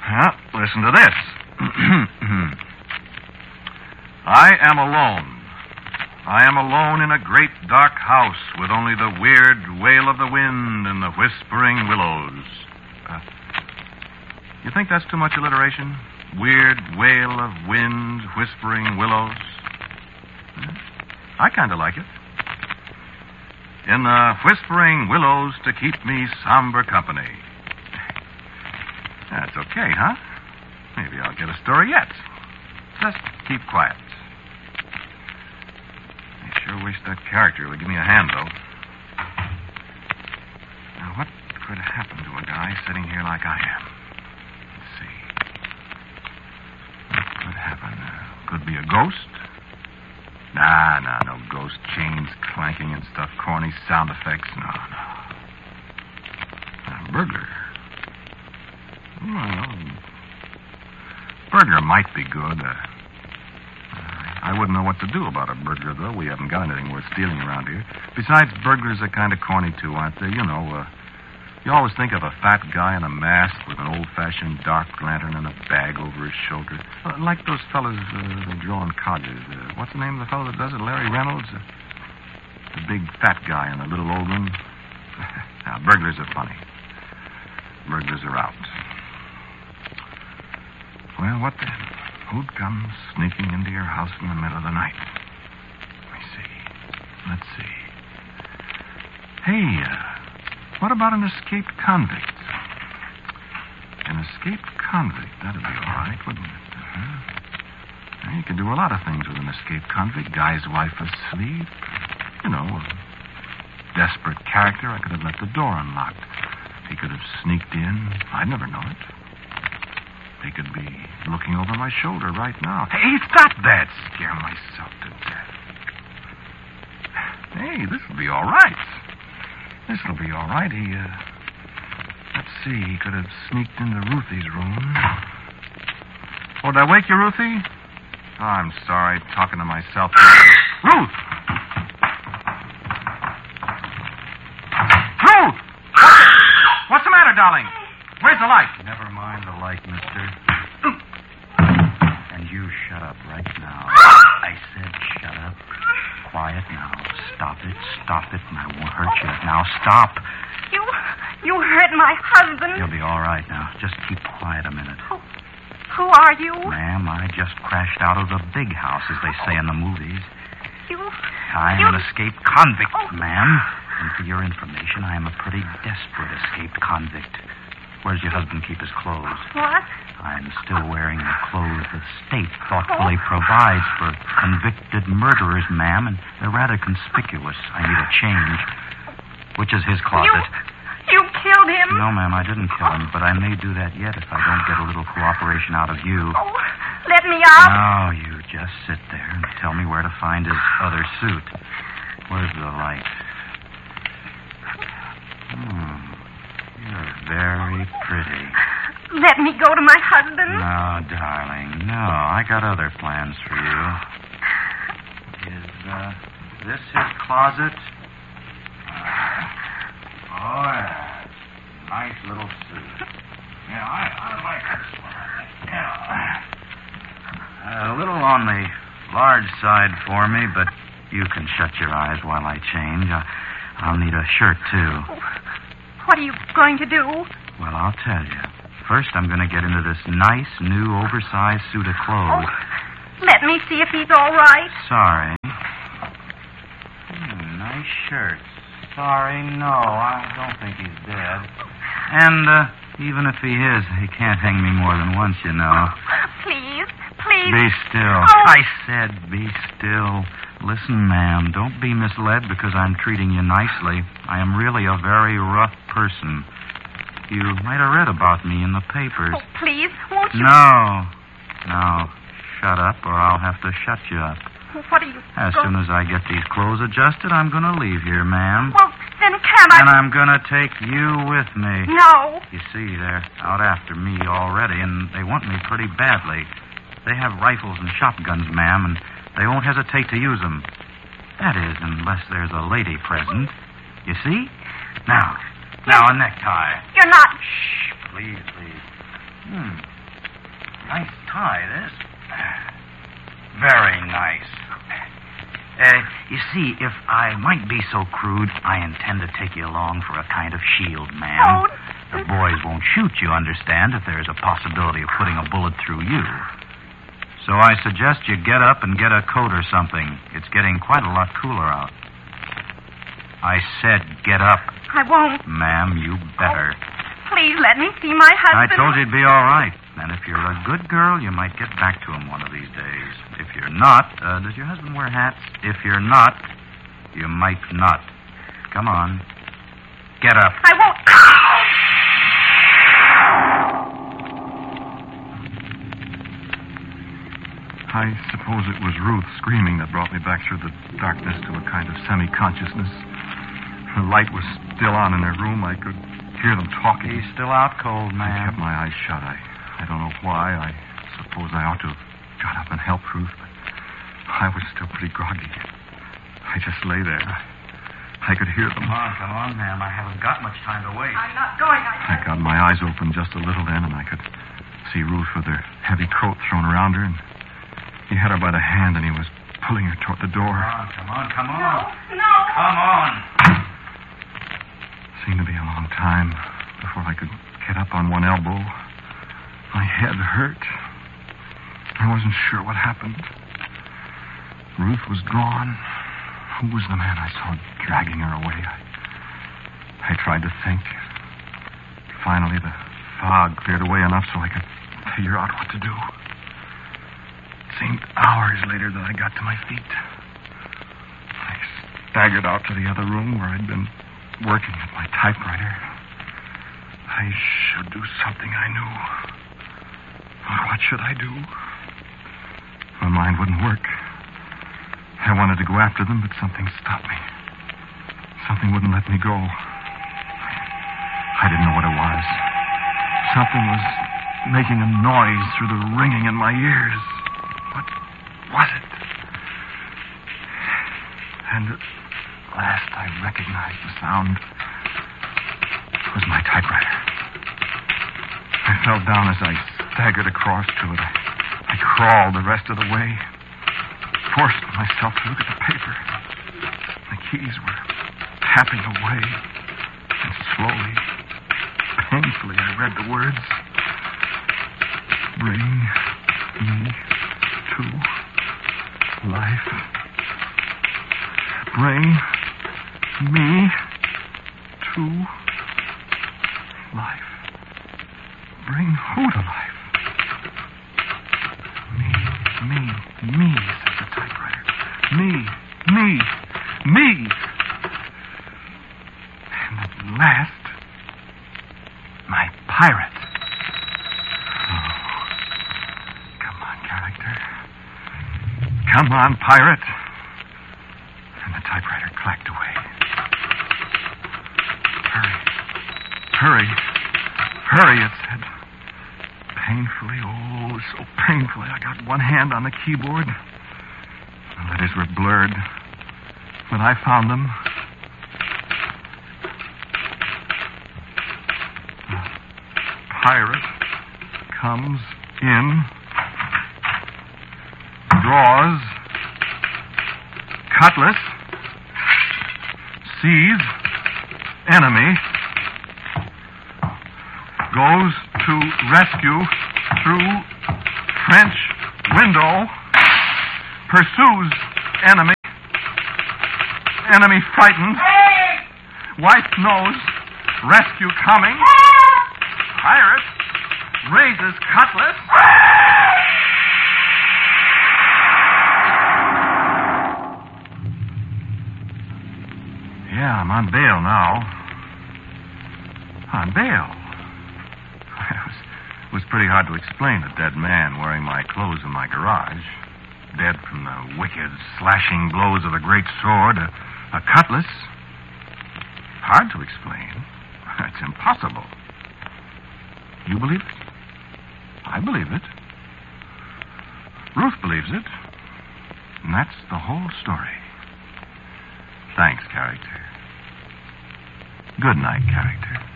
Well, listen to this. I am alone. I am alone in a great dark house with only the weird wail of the wind and the whispering willows. You think that's too much alliteration? Weird wail of wind, whispering willows? I kind of like it. In the whispering willows to keep me somber company. That's okay, huh? Maybe I'll get a story yet. Just keep quiet. I sure wish that character would give me a hand, though. Now, what could happen to a guy sitting here like I am? Let's see. What could happen? Could be a ghost? Nah, no ghost. Chains clanking and stuff. Corny sound effects. No. A burglar. Well, burglar might be good. I wouldn't know what to do about a burglar, though. We haven't got anything worth stealing around here. Besides, burglars are kind of corny, too, aren't they? You know, you always think of a fat guy in a mask with an old-fashioned dark lantern and a bag over his shoulder. Like those fellas that draw on codgers. What's the name of the fellow that does it? Larry Reynolds? The big fat guy in the little old room. Now, burglars are funny. Burglars are out. Well, what then? Who'd come sneaking into your house in the middle of the night? Let's see. Hey, what about an escaped convict? An escaped convict, that'd be all right, wouldn't it? Well, you could do a lot of things with an escaped convict. Guy's wife asleep. You know, a desperate character. I could have left the door unlocked. He could have sneaked in. I'd never know it. They could be looking over my shoulder right now. Hey, stop that! Scare myself to death. Hey, this'll be all right. This'll be all right. Let's see, he could have sneaked into Ruthie's room. Oh, did I wake you, Ruthie? Oh, I'm sorry, talking to myself. Ruth! Ruth! What's the matter, darling? Where's the light? Never mind the light, mister. And you shut up right now. I said shut up. Quiet now. Stop it, and I won't hurt you. Now stop. You hurt my husband. You'll be all right now. Just keep quiet a minute. Who are you? Ma'am, I just crashed out of the big house, as they say in the movies. I'm an escaped convict, ma'am. And for your information, I am a pretty desperate escaped convict. Where's your husband keep his clothes? What? I'm still wearing the clothes the state thoughtfully provides for convicted murderers, ma'am, and they're rather conspicuous. I need a change. Which is his closet? You killed him? No, ma'am, I didn't kill him, but I may do that yet if I don't get a little cooperation out of you. Oh, let me out. No, you just sit there and tell me where to find his other suit. Where's the light? You're very pretty. Let me go to my husband. No, darling, no. I got other plans for you. Is this his closet? Oh, yeah. Nice little suit. Yeah, I like this one. Yeah. A little on the large side for me, but you can shut your eyes while I change. I'll need a shirt, too. What are you going to do? Well, I'll tell you. First, I'm going to get into this nice, new, oversized suit of clothes. Oh, let me see if he's all right. Sorry. Nice shirt. Sorry, no, I don't think he's dead. And even if he is, he can't hang me more than once, you know. Please. Be still. Oh. I said be still. Listen, ma'am, don't be misled because I'm treating you nicely. I am really a very rough person. You might have read about me in the papers. Oh, please, won't you? No. Shut up or I'll have to shut you up. What are you... As soon as I get these clothes adjusted, I'm going to leave here, ma'am. Well, then can't I... And I'm going to take you with me. No. You see, they're out after me already, and they want me pretty badly. They have rifles and shotguns, ma'am, and they won't hesitate to use them. That is, unless there's a lady present. You see? Now, a necktie. You're not... Shh, please. Nice tie, this. Very nice. You see, if I might be so crude, I intend to take you along for a kind of shield, ma'am. Oh. The boys won't shoot you, understand, if there's a possibility of putting a bullet through you. So I suggest you get up and get a coat or something. It's getting quite a lot cooler out. I said get up. I won't. Ma'am, you better. Please let me see my husband. I told you it'd be all right. And if you're a good girl, you might get back to him one of these days. If you're not, does your husband wear hats? If you're not, you might not. Come on. Get up. I won't. I suppose it was Ruth screaming that brought me back through the darkness to a kind of semi-consciousness. The light was still on in their room. I could hear them talking. He's still out cold, man. I kept my eyes shut. I don't know why. I suppose I ought to have got up and helped Ruth, but I was still pretty groggy. I just lay there. I could hear them. Come on, ma'am. I haven't got much time to waste. I'm not going. I got my eyes open just a little then, and I could see Ruth with her heavy coat thrown around her, and he had her by the hand, and he was pulling her toward the door. Come on. No. Come on. Seemed to be a long time before I could get up on one elbow. My head hurt. I wasn't sure what happened. Ruth was gone. Who was the man I saw dragging her away? I tried to think. Finally, the fog cleared away enough so I could figure out what to do. It seemed hours later that I got to my feet. I staggered out to the other room where I'd been working at my typewriter. I should do something I knew. What should I do? My mind wouldn't work. I wanted to go after them, but something stopped me. Something wouldn't let me go. I didn't know what it was. Something was making a noise through the ringing in my ears. What was it? And at last I recognized the sound. It was my typewriter. I fell down as I staggered across to it. I crawled the rest of the way, forced myself to look at the paper. The keys were tapping away, and slowly, painfully, I read the words. Bring me to life. Bring me to life. Bring who to life? Me, said the typewriter. Me. And at last, my pirate. Oh, come on, character. Come on, pirate. And the typewriter clacked away. Hurry, it said. Painfully, oh, so painfully. I got one hand on the keyboard. The letters were blurred, but I found them. Pirate comes in, draws, cutlass, sees enemy, goes to rescue through French window, pursues enemy, enemy frightened, wife knows, rescue coming, pirate raises cutlass. Yeah, I'm on bail now. On bail? It was pretty hard to explain a dead man wearing my clothes in my garage. Dead from the wicked, slashing blows of a great sword, a cutlass. Hard to explain. It's impossible. You believe it? I believe it. Ruth believes it. And that's the whole story. Thanks, character. Good night, character.